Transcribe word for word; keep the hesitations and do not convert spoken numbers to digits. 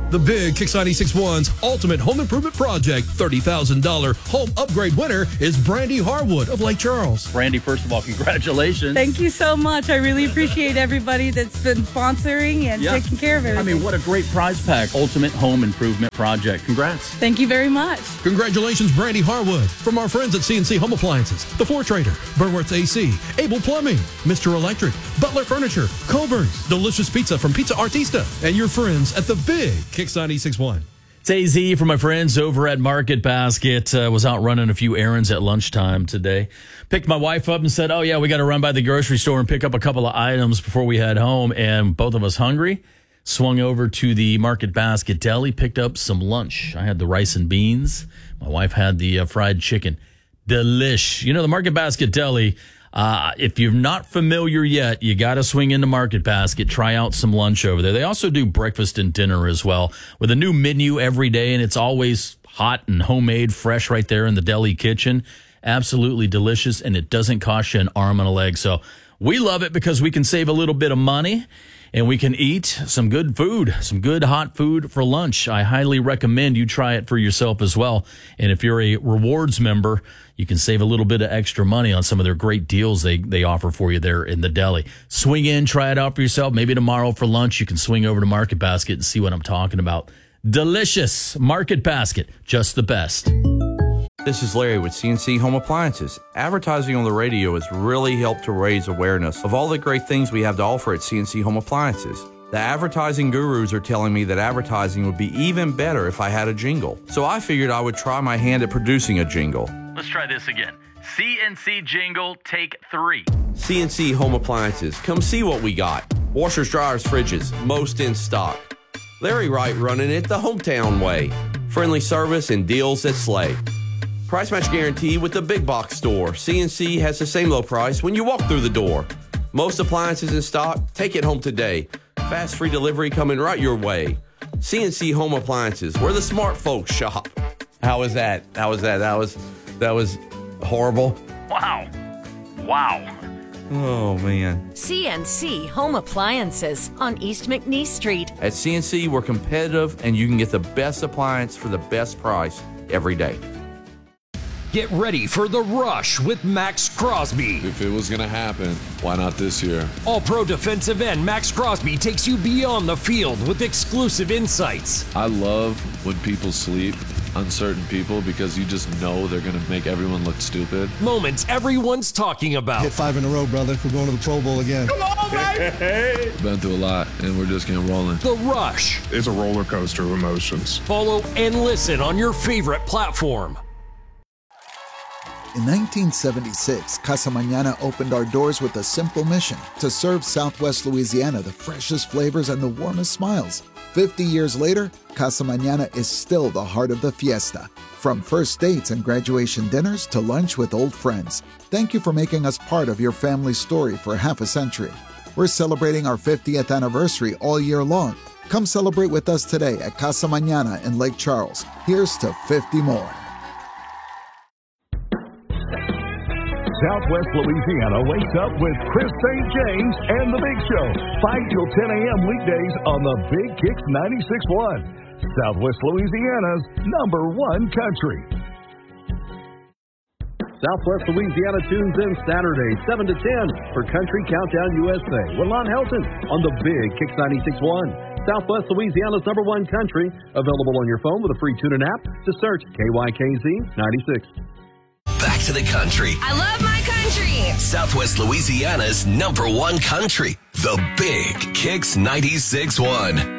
The big Kicks ninety-six point one's Ultimate Home Improvement Project thirty thousand dollars home upgrade winner is Brandy Harwood of Lake Charles. Brandy, first of all, congratulations. Thank you so much. I really appreciate everybody that's been sponsoring and yeah. taking care of everything. I mean, what a great prize pack. Ultimate Home Improvement Project. Congrats. Thank you very much. Congratulations, Brandy Harwood. From our friends at C N C Home Appliances, The Floor Trader, Burnworth's A C, Able Plumbing, Mister Electric, Butler Furniture, Coburn's, Delicious Pizza from Pizza Artista, and your friends at the big Kicks ninety-six point one. It's A Z from my friends over at Market Basket. Uh, was out running a few errands at lunchtime today. Picked my wife up and said, oh, yeah, we got to run by the grocery store and pick up a couple of items before we head home. And both of us hungry. Swung over to the Market Basket Deli, picked up some lunch. I had the rice and beans. My wife had the uh, fried chicken. Delish. You know, the Market Basket Deli, uh, if you're not familiar yet, you got to swing into Market Basket, try out some lunch over there. They also do breakfast and dinner as well with a new menu every day, and it's always hot and homemade, fresh right there in the deli kitchen. Absolutely delicious, and it doesn't cost you an arm and a leg. So we love it because we can save a little bit of money. And we can eat some good food, some good hot food for lunch. I highly recommend you try it for yourself as well. And if you're a rewards member, you can save a little bit of extra money on some of their great deals they, they offer for you there in the deli. Swing in, try it out for yourself. Maybe tomorrow for lunch, you can swing over to Market Basket and see what I'm talking about. Delicious Market Basket, just the best. This is Larry with C N C Home Appliances. Advertising on the radio has really helped to raise awareness of all the great things we have to offer at C N C Home Appliances. The advertising gurus are telling me that advertising would be even better if I had a jingle. So I figured I would try my hand at producing a jingle. Let's try this again. C N C jingle, take three. C N C Home Appliances. Come see what we got. Washers, dryers, fridges, most in stock. Larry Wright running it the hometown way. Friendly service and deals that slay. Price match guarantee with the big box store. C N C has the same low price when you walk through the door. Most appliances in stock, take it home today. Fast free delivery coming right your way. C N C Home Appliances, where the smart folks shop. How was that? How was that? That was that was horrible. Wow. Wow. Oh, man. C N C Home Appliances on East McNeese Street. At C N C, we're competitive, and you can get the best appliance for the best price every day. Get ready for the rush with Max Crosby. If it was going to happen, why not this year? All-pro defensive end Max Crosby takes you beyond the field with exclusive insights. I love when people sleep, uncertain people, because you just know they're going to make everyone look stupid. Moments everyone's talking about. Hit five in a row, brother. We're going to the Pro Bowl again. Come on, baby! Been through a lot, and we're just getting rolling. The Rush. It's a roller coaster of emotions. Follow and listen on your favorite platform. In nineteen seventy-six, Casa Mañana opened our doors with a simple mission to serve Southwest Louisiana the freshest flavors and the warmest smiles. fifty years later, Casa Mañana is still the heart of the fiesta. From first dates and graduation dinners to lunch with old friends. Thank you for making us part of your family story for half a century. We're celebrating our fiftieth anniversary all year long. Come celebrate with us today at Casa Mañana in Lake Charles. Here's to fifty more. Southwest Louisiana wakes up with Chris Saint James and The Big Show. five till ten a.m. weekdays on the Big Kicks ninety-six point one. Southwest Louisiana's number one country. Southwest Louisiana tunes in Saturday, seven to ten for Country Countdown U S A with Lon Helton on the Big Kicks ninety-six point one. Southwest Louisiana's number one country. Available on your phone with a free TuneIn app to search K Y K Z ninety-six. Back to the country. I love my country. Southwest Louisiana's number one country. The Big Kicks ninety-six point one.